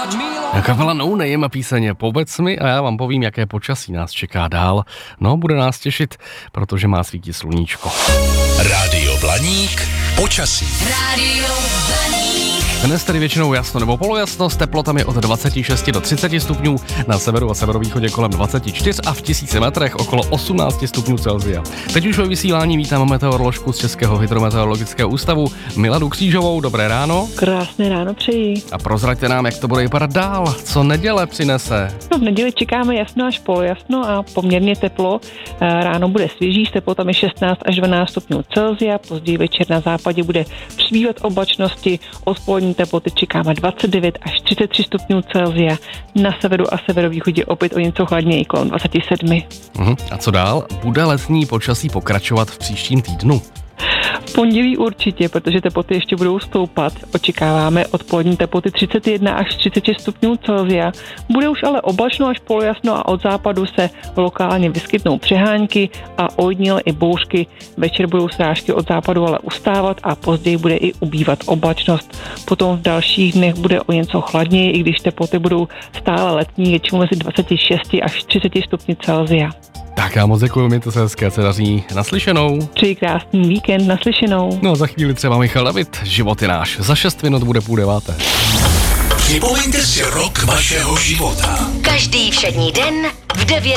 Kapela No Name a píseň Povedz mi a já vám povím, jaké počasí nás čeká dál. No, bude nás těšit, protože má svítit sluníčko. Rádio Blaník, počasí. Rádio Blaník. Dnes tedy většinou jasno nebo polojasno, s teplotami od 26 do 30 stupňů, na severu a severovýchodě kolem 24 a v 1000 metrech okolo 18 stupňů Celsia. Teď už ve vysílání vítám meteoroložku z Českého hydrometeorologického ústavu Miladu Křížovou. Dobré ráno. Krásné ráno přeji. A prozraďte nám, jak to bude vypadat dál, co neděle přinese. V neděli čekáme jasno až polojasno a poměrně teplo. Ráno bude svěží s teplotami 16 až 12 stupňů Celsia, později večer na západě bude přibývat oblačnosti, odpolední teploty čekáme 29 až 33 stupňů Celsia, na severu a severovýchodě opět o něco chladněji kolem 27. A co dál? Bude letní počasí pokračovat v příštím týdnu? V pondělí určitě, protože teploty ještě budou stoupat. Očekáváme odpolední teploty 31 až 36 stupňů Celsia. Bude už ale oblačno až polojasno a od západu se lokálně vyskytnou přehánky a ojediněle i bouřky. Večer budou srážky od západu ale ustávat a později bude i ubývat oblačnost. Potom v dalších dnech bude o něco chladněji, i když teploty budou stále letní, většinou mezi 26 až 30 stupni Celsia. Tak já moc děkuju, mějte se hezky, se daří. Naslyšenou. Přeji krásný víkend, naslyšenou. No a za chvíli třeba Michal David, Život je náš. Za 6 minut bude 8:30. Připomeňte si rok vašeho života. Každý všední den v 9